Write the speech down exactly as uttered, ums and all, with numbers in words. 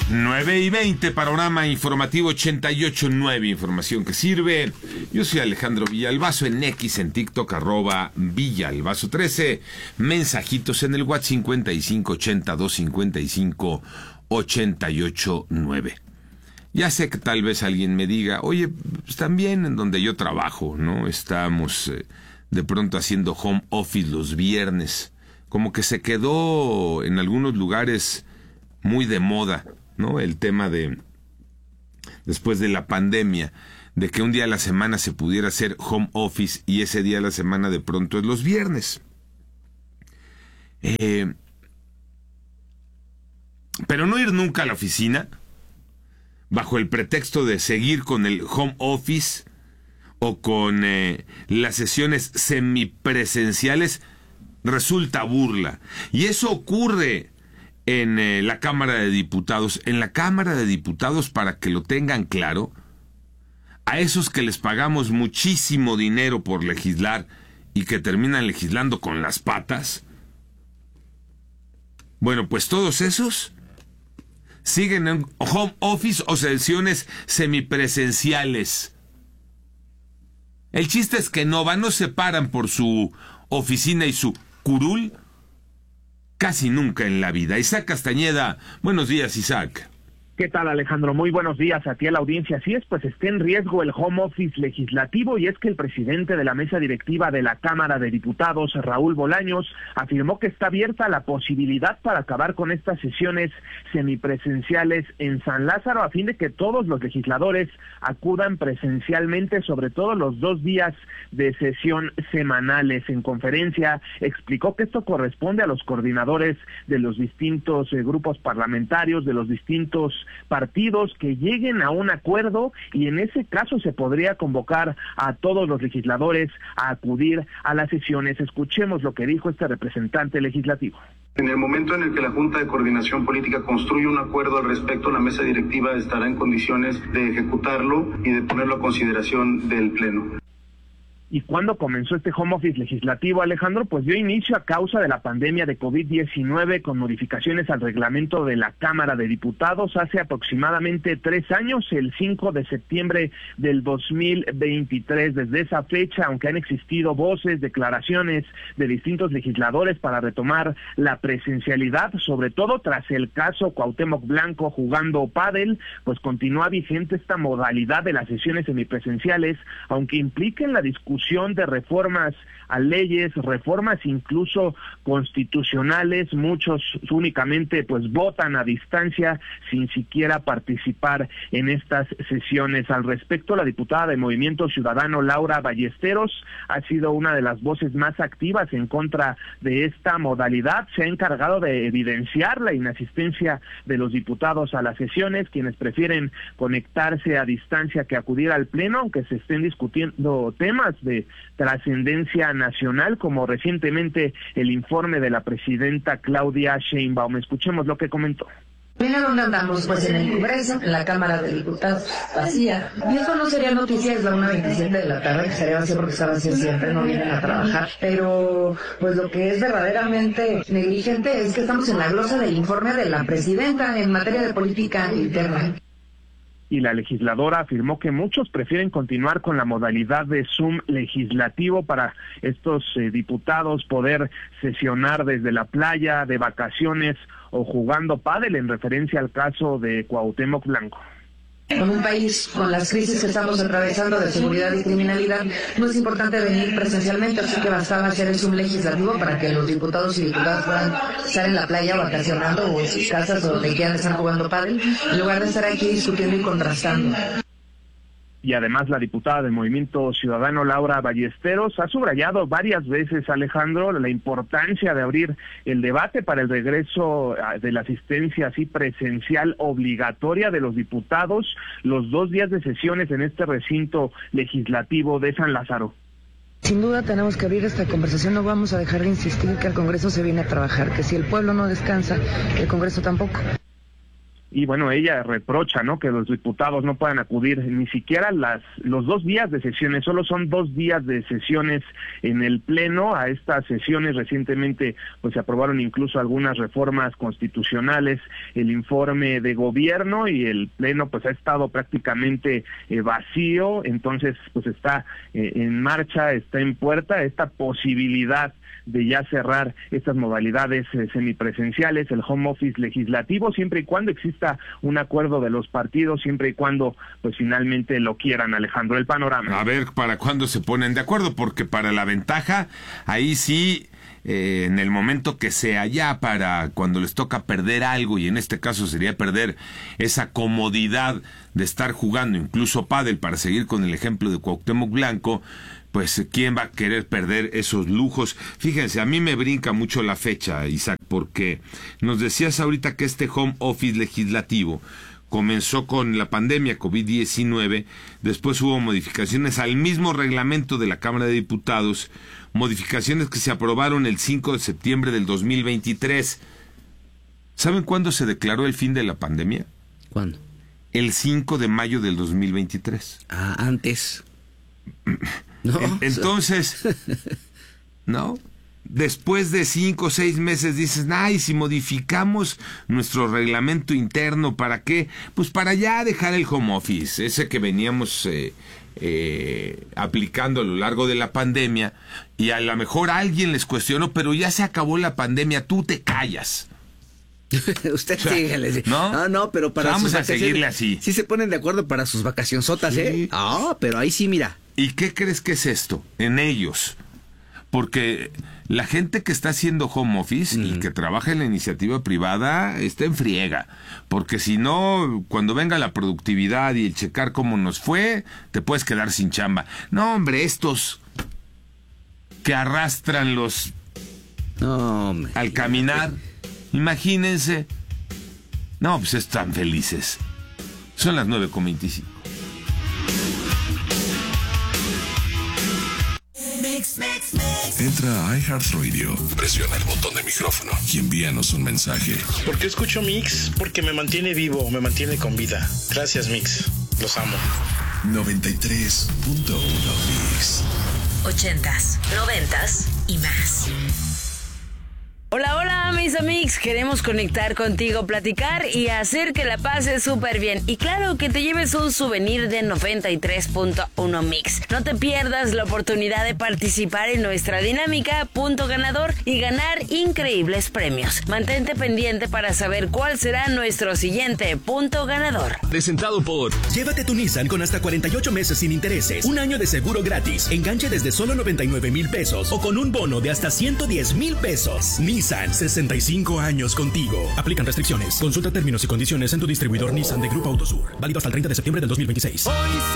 nueve y veinte, panorama informativo ochenta y ocho punto nueve, información que sirve. Yo soy Alejandro Villalbazo, en X, en TikTok, arroba Villalbazo trece. Mensajitos en el WhatsApp cincuenta y cinco ochenta dos cincuenta y cinco ochenta y ocho nueve. Ya sé que tal vez alguien me diga, oye, pues también en donde yo trabajo, ¿no? Estamos eh, de pronto haciendo home office los viernes. Como que se quedó en algunos lugares muy de moda, ¿no? El tema de, después de la pandemia, de que un día a la semana se pudiera hacer home office y ese día a la semana de pronto es los viernes. Eh, pero no ir nunca a la oficina, bajo el pretexto de seguir con el home office o con eh, las sesiones semipresenciales, resulta burla. Y eso ocurre en eh, la Cámara de Diputados. En la Cámara de Diputados, para que lo tengan claro, a esos que les pagamos muchísimo dinero por legislar y que terminan legislando con las patas, bueno, pues todos esos siguen en home office o sesiones semipresenciales. El chiste es que no van, no se paran por su oficina y su curul casi nunca en la vida. Isaac Castañeda, buenos días, Isaac. ¿Qué tal, Alejandro? Muy buenos días a ti, a la audiencia. Así es, pues está en riesgo el home office legislativo, y es que el presidente de la mesa directiva de la Cámara de Diputados, Raúl Bolaños, afirmó que está abierta la posibilidad para acabar con estas sesiones semipresenciales en San Lázaro, a fin de que todos los legisladores acudan presencialmente, sobre todo los dos días de sesión semanales. En conferencia explicó que esto corresponde a los coordinadores de los distintos eh, grupos parlamentarios, de los distintos partidos, que lleguen a un acuerdo, y en ese caso se podría convocar a todos los legisladores a acudir a las sesiones. Escuchemos lo que dijo este representante legislativo. En el momento en el que la Junta de Coordinación Política construye un acuerdo al respecto, la mesa directiva estará en condiciones de ejecutarlo y de ponerlo a consideración del Pleno. ¿Y cuándo comenzó este home office legislativo, Alejandro? Pues dio inicio a causa de la pandemia de COVID diecinueve, con modificaciones al reglamento de la Cámara de Diputados hace aproximadamente tres años, el cinco de septiembre del dos mil veintitrés. Desde esa fecha, aunque han existido voces, declaraciones de distintos legisladores para retomar la presencialidad, sobre todo tras el caso Cuauhtémoc Blanco jugando pádel, pues continúa vigente esta modalidad de las sesiones semipresenciales, aunque impliquen la discusión de reformas a leyes, reformas incluso constitucionales. Muchos únicamente pues votan a distancia sin siquiera participar en estas sesiones. Al respecto, la diputada de Movimiento Ciudadano, Laura Ballesteros, ha sido una de las voces más activas en contra de esta modalidad. Se ha encargado de evidenciar la inasistencia de los diputados a las sesiones, quienes prefieren conectarse a distancia que acudir al Pleno, aunque se estén discutiendo temas de trascendencia nacional, como recientemente el informe de la presidenta Claudia Sheinbaum. Escuchemos lo que comentó. Mira dónde andamos, pues en el Congreso, en la Cámara de Diputados, vacía. Y eso no sería noticia, es la una veintisiete de la tarde, que sería vacía porque está vacía siempre, no vienen a trabajar. Pero, pues lo que es verdaderamente negligente es que estamos en la glosa del informe de la presidenta en materia de política interna. Y la legisladora afirmó que muchos prefieren continuar con la modalidad de Zoom legislativo para estos eh, diputados poder sesionar desde la playa, de vacaciones o jugando pádel, en referencia al caso de Cuauhtémoc Blanco. En un país con las crisis que estamos atravesando de seguridad y criminalidad, no es importante venir presencialmente, así que bastaba hacer el Zoom legislativo para que los diputados y diputadas puedan estar en la playa vacacionando o en sus casas o donde quieran estar jugando pádel, en lugar de estar aquí discutiendo y contrastando. Y además la diputada del Movimiento Ciudadano, Laura Ballesteros, ha subrayado varias veces, Alejandro, la importancia de abrir el debate para el regreso de la asistencia así presencial obligatoria de los diputados los dos días de sesiones en este recinto legislativo de San Lázaro. Sin duda tenemos que abrir esta conversación, no vamos a dejar de insistir que el Congreso se viene a trabajar, que si el pueblo no descansa, el Congreso tampoco. Y bueno, ella reprocha, ¿no?, que los diputados no puedan acudir ni siquiera las los dos días de sesiones, solo son dos días de sesiones en el Pleno. A estas sesiones recientemente pues se aprobaron incluso algunas reformas constitucionales, el informe de gobierno, y el Pleno pues ha estado prácticamente eh, vacío. Entonces pues está eh, en marcha, está en puerta esta posibilidad de ya cerrar estas modalidades eh, semipresenciales, el home office legislativo, siempre y cuando exista un acuerdo de los partidos, siempre y cuando pues finalmente lo quieran, Alejandro. El panorama. A ver, ¿para cuándo se ponen de acuerdo? Porque para la ventaja, ahí sí, eh, en el momento que sea ya para cuando les toca perder algo, y en este caso sería perder esa comodidad de estar jugando incluso pádel, para seguir con el ejemplo de Cuauhtémoc Blanco, pues ¿quién va a querer perder esos lujos? Fíjense, a mí me brinca mucho la fecha, Isaac, porque nos decías ahorita que este home office legislativo comenzó con la pandemia COVID diecinueve, después hubo modificaciones al mismo reglamento de la Cámara de Diputados, modificaciones que se aprobaron el cinco de septiembre del dos mil veintitrés. ¿Saben cuándo se declaró el fin de la pandemia? ¿Cuándo? El cinco de mayo del dos mil veintitrés. Ah, antes. No. Entonces, ¿no? Después de cinco o seis meses dices, ay, si modificamos nuestro reglamento interno, ¿para qué? Pues para ya dejar el home office, ese que veníamos eh, eh, aplicando a lo largo de la pandemia, y a lo mejor alguien les cuestionó, pero ya se acabó la pandemia, tú te callas. Usted síguele. ¿No? No, no, pero para Vamos sus a vacaciones, seguirle así. Sí se ponen de acuerdo para sus vacacionzotas, Sí. ¿eh? Ah, pero ahí sí, mira. ¿Y qué crees que es esto? En ellos. Porque la gente que está haciendo home office mm. y que trabaja en la iniciativa privada está en friega. Porque si no, cuando venga la productividad y el checar cómo nos fue, te puedes quedar sin chamba. No, hombre, estos que arrastran los... No, hombre. Al caminar, imagínense. No, pues están felices. Son las nueve con veinticinco. Entra a iHeartRadio, presiona el botón de micrófono y envíanos un mensaje. ¿Por qué escucho Mix? Porque me mantiene vivo, me mantiene con vida. Gracias, Mix. Los amo. noventa y tres punto uno Mix. Ochentas, noventas y más. Hola, hola, mis amigos. Queremos conectar contigo, platicar y hacer que la pases súper bien. Y claro, que te lleves un souvenir de noventa y tres punto uno Mix. No te pierdas la oportunidad de participar en nuestra dinámica Punto Ganador y ganar increíbles premios. Mantente pendiente para saber cuál será nuestro siguiente Punto Ganador. Presentado por... Llévate tu Nissan con hasta cuarenta y ocho meses sin intereses, un año de seguro gratis, enganche desde solo noventa y nueve mil pesos o con un bono de hasta ciento diez mil pesos. Nissan, sesenta y cinco años contigo. Aplican restricciones. Consulta términos y condiciones en tu distribuidor Nissan de Grupo Autosur. Válido hasta el treinta de septiembre del dos mil veintiséis. Hoy